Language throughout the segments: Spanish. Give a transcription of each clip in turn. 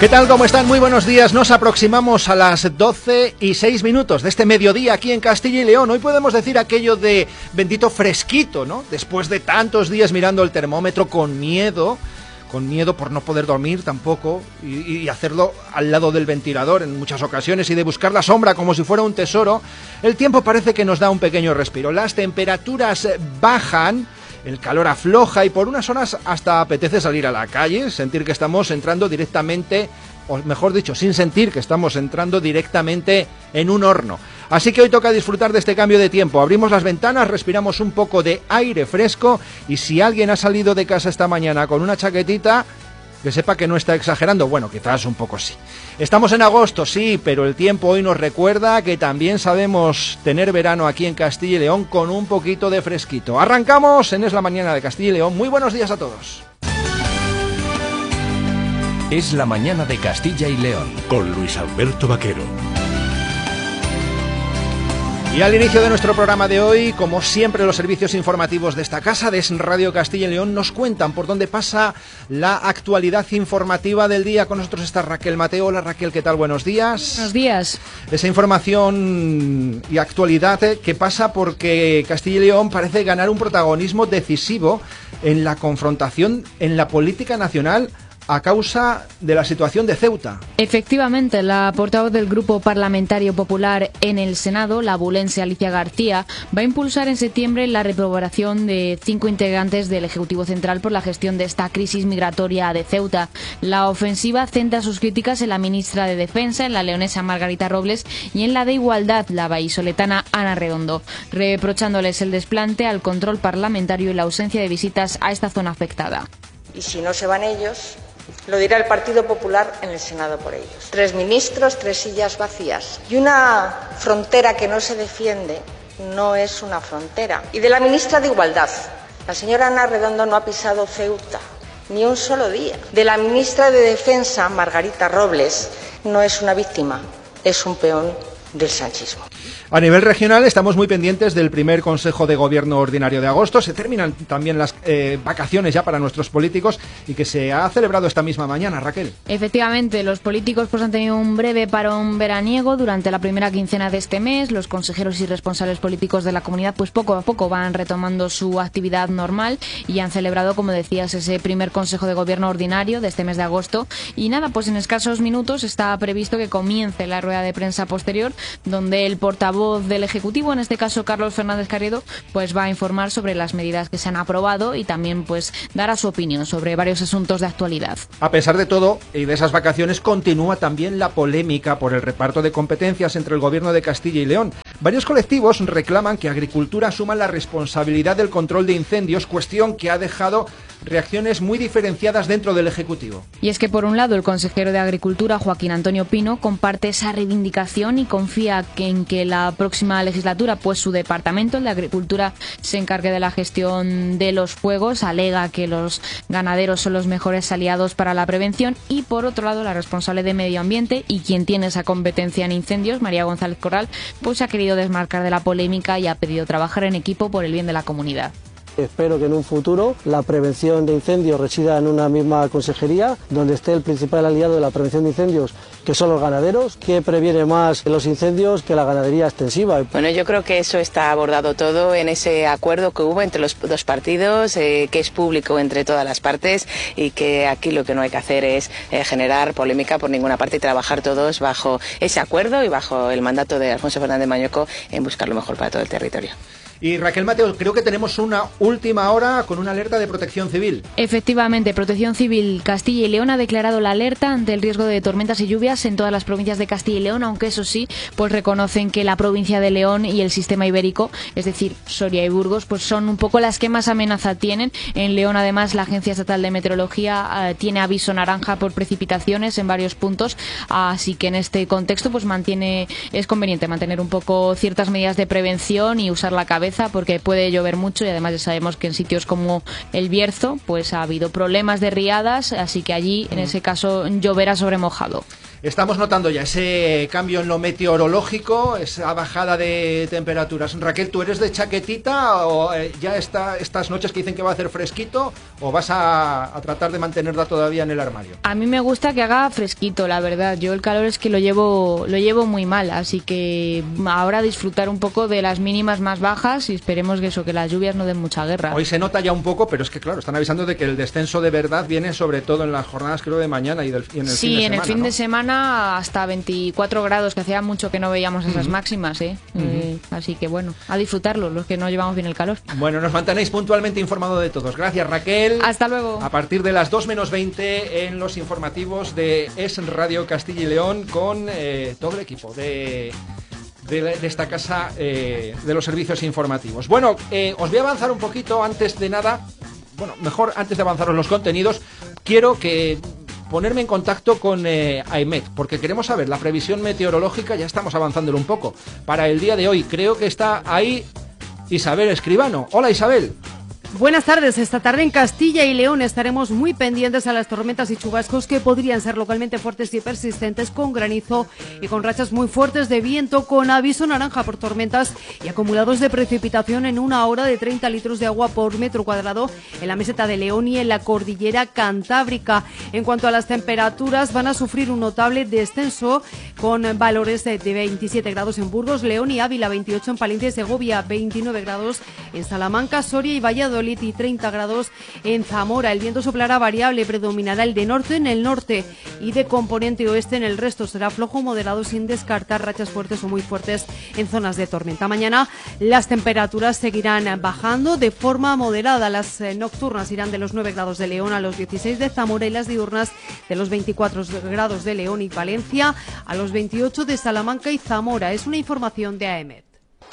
¿Qué tal? ¿Cómo están? Muy buenos días. Nos aproximamos a las 12:06 de este mediodía aquí en Castilla y León. Hoy podemos decir aquello de bendito fresquito, ¿no? Después de tantos días mirando el termómetro con miedo por no poder dormir tampoco y hacerlo al lado del ventilador en muchas ocasiones y de buscar la sombra como si fuera un tesoro, el tiempo parece que nos da un pequeño respiro. Las temperaturas bajan, el calor afloja y por unas horas hasta apetece salir a la calle, sentir que estamos entrando directamente, o mejor dicho, sin sentir que estamos entrando directamente en un horno. Así que hoy toca disfrutar de este cambio de tiempo. Abrimos las ventanas, respiramos un poco de aire fresco y si alguien ha salido de casa esta mañana con una chaquetita, que sepa que no está exagerando. Bueno, quizás un poco sí. Estamos en agosto, sí, pero el tiempo hoy nos recuerda que también sabemos tener verano aquí en Castilla y León con un poquito de fresquito. Arrancamos en Es la Mañana de Castilla y León. Muy buenos días a todos. Es la Mañana de Castilla y León con Luis Alberto Vaquero. Y al inicio de nuestro programa de hoy, como siempre, los servicios informativos de esta casa, de Radio Castilla y León, nos cuentan por dónde pasa la actualidad informativa del día. Con nosotros está Raquel Mateo. Hola Raquel, ¿qué tal? Buenos días. Buenos días. Esa información y actualidad que pasa porque Castilla y León parece ganar un protagonismo decisivo en la confrontación en la política nacional a causa de la situación de Ceuta. Efectivamente, la portavoz del Grupo Parlamentario Popular en el Senado, la abulense Alicia García, va a impulsar en septiembre la reprobación de 5 integrantes del Ejecutivo Central por la gestión de esta crisis migratoria de Ceuta. La ofensiva centra sus críticas en la ministra de Defensa, en la leonesa Margarita Robles, y en la de Igualdad, la vallisoletana Ana Redondo, reprochándoles el desplante al control parlamentario y la ausencia de visitas a esta zona afectada. Y si no se van ellos, lo dirá el Partido Popular en el Senado por ellos. 3 ministros, 3 sillas vacías. Y una frontera que no se defiende no es una frontera. Y de la ministra de Igualdad, la señora Ana Redondo no ha pisado Ceuta ni un solo día. De la ministra de Defensa, Margarita Robles, no es una víctima, es un peón del sanchismo. A nivel regional estamos muy pendientes del primer Consejo de Gobierno ordinario de agosto. Se terminan también las vacaciones ya para nuestros políticos y que se ha celebrado esta misma mañana, Raquel. Efectivamente, los políticos han tenido un breve parón veraniego durante la primera quincena de este mes. Los consejeros y responsables políticos de la comunidad poco a poco van retomando su actividad normal y han celebrado, como decías, ese primer Consejo de Gobierno ordinario de este mes de agosto. Y nada, pues en escasos minutos está previsto que comience la rueda de prensa posterior, donde el portavoz del Ejecutivo, en este caso Carlos Fernández Carriedo, pues va a informar sobre las medidas que se han aprobado y también pues dará su opinión sobre varios asuntos de actualidad. A pesar de todo y de esas vacaciones, continúa también la polémica por el reparto de competencias entre el Gobierno de Castilla y León. Varios colectivos reclaman que Agricultura asuma la responsabilidad del control de incendios, cuestión que ha dejado reacciones muy diferenciadas dentro del Ejecutivo. Y es que por un lado el consejero de Agricultura, Joaquín Antonio Pino, comparte esa reivindicación y confía en que la próxima legislatura pues su departamento, el de Agricultura, se encargue de la gestión de los fuegos. Alega que los ganaderos son los mejores aliados para la prevención. Y por otro lado, la responsable de Medio Ambiente y quien tiene esa competencia en incendios, María González Corral, pues ha querido desmarcar de la polémica y ha pedido trabajar en equipo por el bien de la comunidad. Espero que en un futuro la prevención de incendios resida en una misma consejería, donde esté el principal aliado de la prevención de incendios, que son los ganaderos, que previene más los incendios que la ganadería extensiva. Bueno, yo creo que eso está abordado todo en ese acuerdo que hubo entre los dos partidos, que es público entre todas las partes y que aquí lo que no hay que hacer es generar polémica por ninguna parte y trabajar todos bajo ese acuerdo y bajo el mandato de Alfonso Fernández Mañueco en buscar lo mejor para todo el territorio. Y Raquel Mateo, creo que tenemos una última hora con una alerta de Protección Civil. Efectivamente, Protección Civil Castilla y León ha declarado la alerta ante el riesgo de tormentas y lluvias en todas las provincias de Castilla y León, aunque eso sí, pues reconocen que la provincia de León y el sistema ibérico, es decir, Soria y Burgos, pues son un poco las que más amenaza tienen. En León, además, la Agencia Estatal de Meteorología tiene aviso naranja por precipitaciones en varios puntos, así que en este contexto pues es conveniente mantener un poco ciertas medidas de prevención y usar la cabeza, porque puede llover mucho y además ya sabemos que en sitios como el Bierzo pues ha habido problemas de riadas, así que allí en ese caso lloverá sobre mojado. Estamos notando ya ese cambio en lo meteorológico, esa bajada de temperaturas. Raquel, ¿tú eres de chaquetita o ya estas noches que dicen que va a hacer fresquito o vas a tratar de mantenerla todavía en el armario? A mí me gusta que haga fresquito, la verdad. Yo el calor es que lo llevo muy mal, así que ahora disfrutar un poco de las mínimas más bajas y esperemos que las lluvias no den mucha guerra. Hoy se nota ya un poco, pero es que claro, están avisando de que el descenso de verdad viene sobre todo en las jornadas, creo, de mañana y en el fin de semana. Sí, en el fin de semana hasta 24 grados, que hacía mucho que no veíamos esas máximas, así que bueno, a disfrutarlo, los que no llevamos bien el calor. Bueno, nos mantenéis puntualmente informado de todos. Gracias, Raquel. Hasta luego. A partir de las 2 menos 20 en los informativos de Es Radio Castilla y León con todo el equipo de esta casa de los servicios informativos. Bueno, os voy a avanzar un poquito antes de nada. Bueno, mejor antes de avanzaros los contenidos, quiero ponerme en contacto con AEMET, porque queremos saber la previsión meteorológica, ya estamos avanzándolo un poco, para el día de hoy. Creo que está ahí Isabel Escribano. Hola, Isabel. Buenas tardes. Esta tarde en Castilla y León estaremos muy pendientes a las tormentas y chubascos que podrían ser localmente fuertes y persistentes, con granizo y con rachas muy fuertes de viento, con aviso naranja por tormentas y acumulados de precipitación en una hora de 30 litros de agua por metro cuadrado en la meseta de León y en la cordillera cantábrica. En cuanto a las temperaturas, van a sufrir un notable descenso, con valores de 27 grados en Burgos, León y Ávila, 28 en Palencia y Segovia, 29 grados en Salamanca, Soria y Valladolid y 30 grados en Zamora. El viento soplará variable, predominará el de norte en el norte y de componente oeste en el resto. Será flojo moderado, sin descartar rachas fuertes o muy fuertes en zonas de tormenta. Mañana las temperaturas seguirán bajando de forma moderada. Las nocturnas irán de los 9 grados de León a los 16 de Zamora y las diurnas de los 24 grados de León y Valencia a los 28 de Salamanca y Zamora. Es una información de AEMET.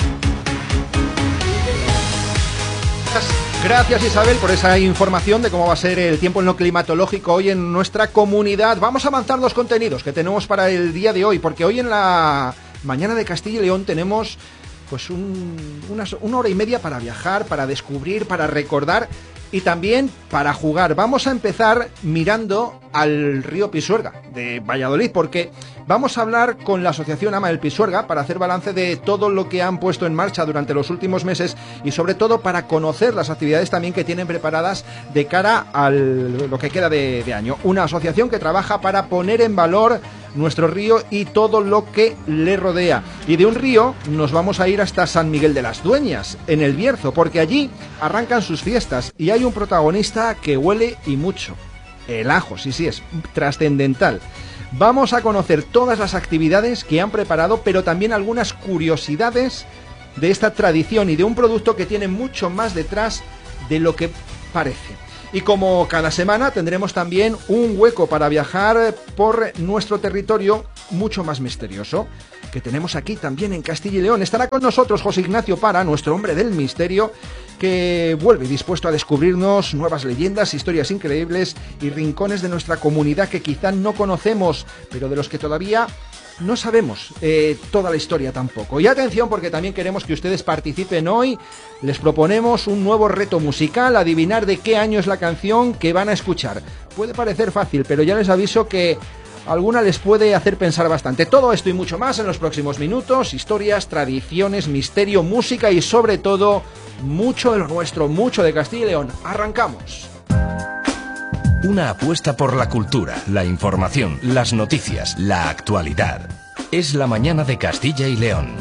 Gracias, Isabel, por esa información de cómo va a ser el tiempo en lo climatológico hoy en nuestra comunidad. Vamos a avanzar los contenidos que tenemos para el día de hoy, porque hoy en la mañana de Castilla y León tenemos pues una hora y media para viajar, para descubrir, para recordar y también para jugar. Vamos a empezar mirando al río Pisuerga de Valladolid, porque vamos a hablar con la asociación Ama del Pisuerga para hacer balance de todo lo que han puesto en marcha durante los últimos meses y sobre todo para conocer las actividades también que tienen preparadas de cara a lo que queda de año. Una asociación que trabaja para poner en valor nuestro río y todo lo que le rodea. Y de un río nos vamos a ir hasta San Miguel de las Dueñas, en el Bierzo, porque allí arrancan sus fiestas y hay un protagonista que huele y mucho. El ajo, sí, es trascendental. Vamos a conocer todas las actividades que han preparado, pero también algunas curiosidades de esta tradición y de un producto que tiene mucho más detrás de lo que parece. Y como cada semana tendremos también un hueco para viajar por nuestro territorio mucho más misterioso, que tenemos aquí también en Castilla y León. Estará con nosotros José Ignacio Para, nuestro hombre del misterio, que vuelve dispuesto a descubrirnos nuevas leyendas, historias increíbles y rincones de nuestra comunidad que quizá no conocemos, pero de los que todavía no sabemos toda la historia tampoco. Y atención, porque también queremos que ustedes participen hoy. Les proponemos un nuevo reto musical, adivinar de qué año es la canción que van a escuchar. Puede parecer fácil, pero ya les aviso que alguna les puede hacer pensar bastante. Todo esto y mucho más en los próximos minutos. Historias, tradiciones, misterio, música y sobre todo mucho de lo nuestro, mucho de Castilla y León. Arrancamos. Una apuesta por la cultura, la información, las noticias, la actualidad. Es la mañana de Castilla y León.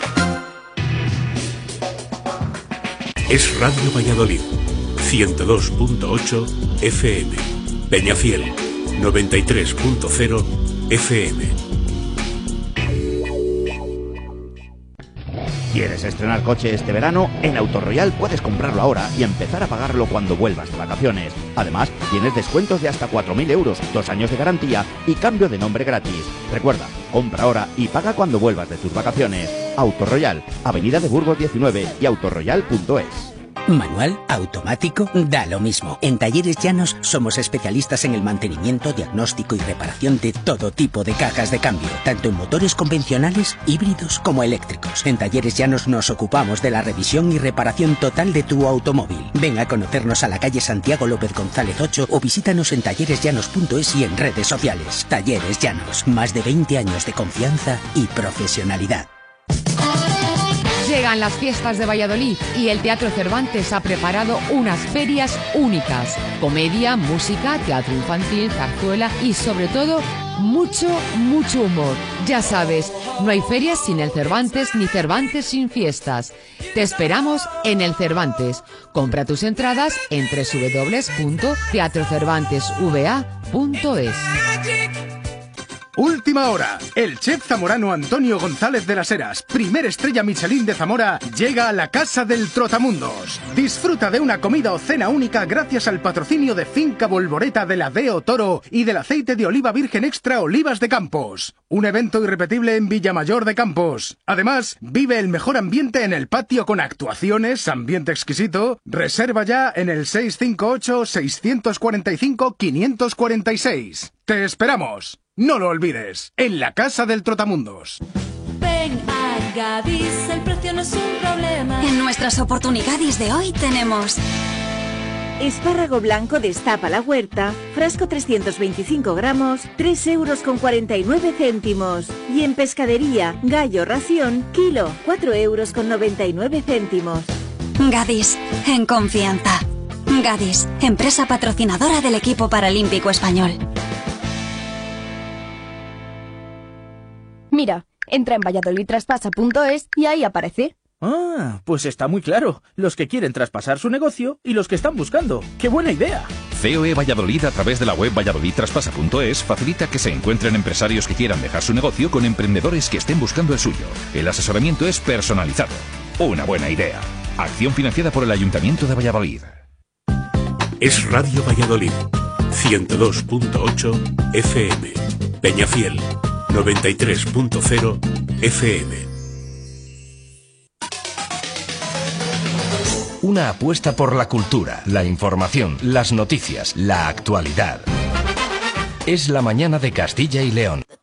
Es Radio Valladolid, 102.8 FM. Peñafiel, 93.0 FM. ¿Quieres estrenar coche este verano? En Autoroyal puedes comprarlo ahora y empezar a pagarlo cuando vuelvas de vacaciones. Además, tienes descuentos de hasta 4.000 euros, 2 años de garantía y cambio de nombre gratis. Recuerda, compra ahora y paga cuando vuelvas de tus vacaciones. Autoroyal, Avenida de Burgos 19 y autoroyal.es. Manual, automático, da lo mismo. En Talleres Llanos somos especialistas en el mantenimiento, diagnóstico y reparación de todo tipo de cajas de cambio, tanto en motores convencionales, híbridos como eléctricos. En Talleres Llanos nos ocupamos de la revisión y reparación total de tu automóvil. Ven a conocernos a la calle Santiago López González 8 o visítanos en talleresllanos.es y en redes sociales. Talleres Llanos, más de 20 años de confianza y profesionalidad. Llegan las fiestas de Valladolid y el Teatro Cervantes ha preparado unas ferias únicas. Comedia, música, teatro infantil, zarzuela y sobre todo mucho humor. Ya sabes, no hay ferias sin el Cervantes ni Cervantes sin fiestas. Te esperamos en el Cervantes. Compra tus entradas en www.teatrocervantesva.es. Última hora. El chef zamorano Antonio González de las Heras, primer estrella Michelin de Zamora, llega a la Casa del Trotamundos. Disfruta de una comida o cena única gracias al patrocinio de Finca Bolboreta de la Deo Toro y del aceite de oliva virgen extra Olivas de Campos. Un evento irrepetible en Villamayor de Campos. Además, vive el mejor ambiente en el patio con actuaciones, ambiente exquisito. Reserva ya en el 658-645-546. ¡Te esperamos! No lo olvides, en la Casa del Trotamundos. Ven a Gadis, el precio no es un problema. En nuestras oportunidades de hoy tenemos espárrago blanco destapa la huerta, frasco 325 gramos, 3,49 €. Y en pescadería, gallo ración, kilo, 4,99 €. Gadis, en confianza. Gadis, empresa patrocinadora del equipo paralímpico español. Mira, entra en valladolidtraspasa.es y ahí aparece. Ah, pues está muy claro. Los que quieren traspasar su negocio y los que están buscando. ¡Qué buena idea! COE Valladolid, a través de la web valladolidtraspasa.es, facilita que se encuentren empresarios que quieran dejar su negocio con emprendedores que estén buscando el suyo. El asesoramiento es personalizado. Una buena idea. Acción financiada por el Ayuntamiento de Valladolid. Es Radio Valladolid, 102.8 FM. Peñafiel, 93.0 FM. Una apuesta por la cultura, la información, las noticias, la actualidad. Es la mañana de Castilla y León.